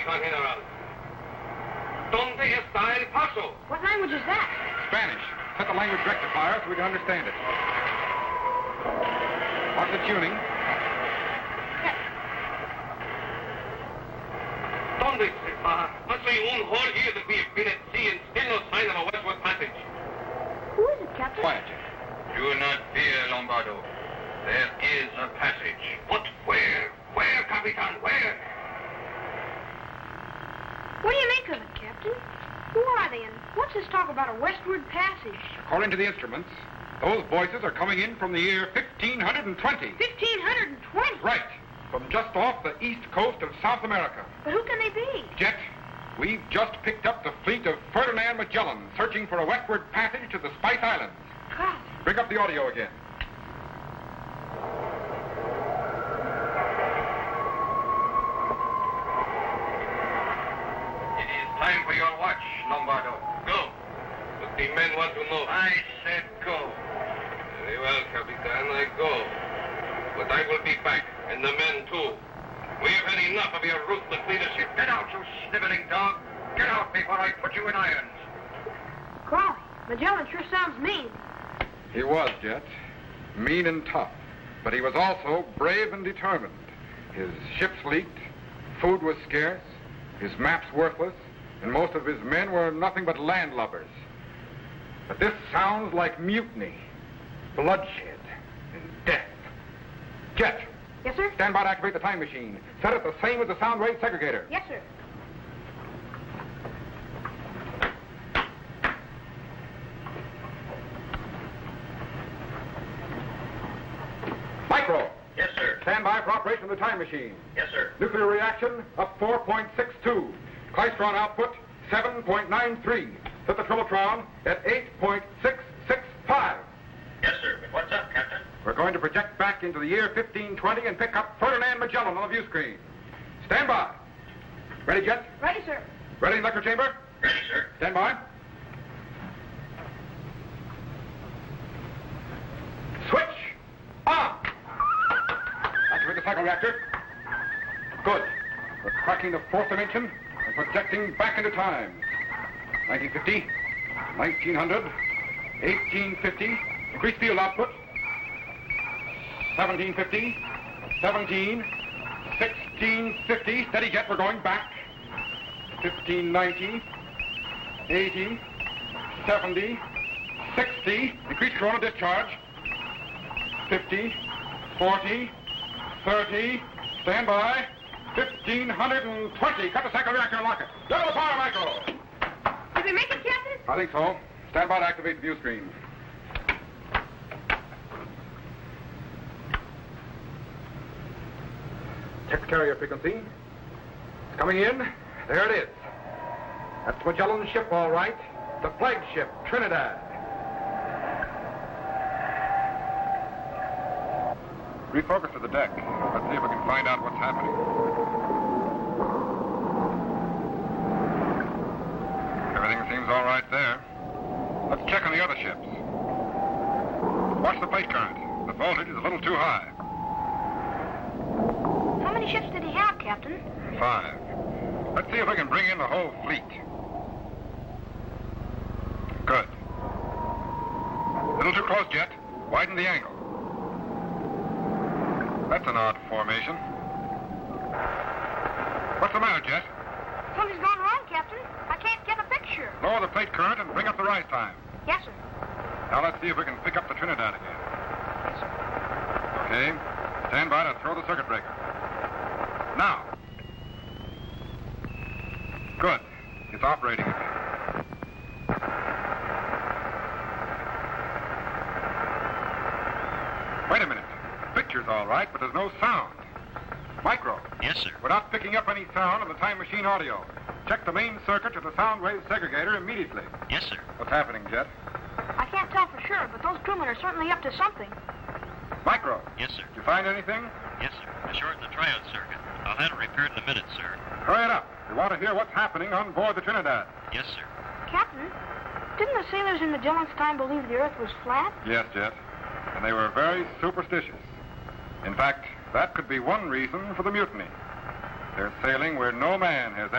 pasa, General? ¿Dónde está el paso? What language is that? Spanish. Set the language rectifier so we can understand it. Watch the tuning. ¿Dónde se va? Hace un whole year that we have been at sea and still no sign of a westward passage. Who is it, Captain? Quiet, Jack. Do not fear, Lombardo. There is a passage. But where? Where, Capitan? Where? What do you make of it, Captain? Who are they, and what's this talk about a westward passage? According to the instruments, those voices are coming in from the year 1520. 1520? Right. From just off the east coast of South America. But who can they be? Jet, we've just picked up the fleet of Ferdinand Magellan searching for a westward passage to the Spice Islands. God. Bring up the audio again. It is time for your watch, Lombardo. Go. But the men want to know. I said go. Very well, Capitan, I go. But I will be back, and the men too. We have had enough of your ruthless leadership. Get out, you sniveling dog. Get out before I put you in irons. Crowley, Magellan sure sounds mean. He was, Jet. Mean and tough. But he was also brave and determined. His ships leaked, food was scarce, his maps worthless, and most of his men were nothing but landlubbers. But this sounds like mutiny, bloodshed, and death. Jet, Yes, sir? stand by to activate the time machine. Set it the same as the sound wave segregator. Yes, sir. Micro, Yes, sir. stand by for operation of the time machine. Yes, sir. Nuclear reaction up 4.62. Klystron output 7.93. Set the Trilotron at 8.665. Yes, sir. But what's up, Captain? We're going to project back into the year 1520 and pick up Ferdinand Magellan on the view screen. Stand by. Ready, Jet? Ready, sir. Ready in lecture chamber? Ready, sir. Stand by. Switch on. Activate the cycle reactor. Good. We're cracking the fourth dimension and projecting back into time. 1950, 1900, 1850. Increase field output. 1750, 17, 1650. Steady, Jet. We're going back. 1590, 80, 70, 60. Increase corona discharge. 50, 40, 30. Stand by. 1520. Cut the cycle reactor and lock it. Level the power, Michael. Did we make it, Captain? I think so. Stand by to activate the view screen. Check the carrier frequency. It's coming in. There it is. That's Magellan's ship, all right. The flagship, Trinidad. Refocus to the deck. Let's see if we can find out what's happening. Everything seems all right there. Let's check on the other ships. Watch the plate current. The voltage is a little too high. How many ships did he have, Captain? 5. Let's see if we can bring in the whole fleet. Good. A little too close, Jet. Widen the angle. That's an odd formation. What's the matter, Jet? Something's gone wrong, Captain. I can't get a picture. Lower the plate current and bring up the rise time. Yes, sir. Now let's see if we can pick up the Trinidad again. Yes, sir. Okay. Stand by to throw the circuit breaker. Now. Good. It's operating again. Wait a minute. The picture's all right, but there's no sound. Micro. Yes, sir. We're not picking up any sound on the time machine audio. Check the main circuit to the sound wave segregator immediately. Yes, sir. What's happening, Jet? I can't tell for sure, but those crewmen are certainly up to something. Micro. Yes, sir. Did you find anything? Yes, sir. I shortened the triode circuit. I'll have it repaired in a minute, sir. Hurry it up. We want to hear what's happening on board the Trinidad. Yes, sir. Captain, didn't the sailors in Magellan's time believe the Earth was flat? Yes, Jet. And they were very superstitious. In fact, that could be one reason for the mutiny. They're sailing where no man has ever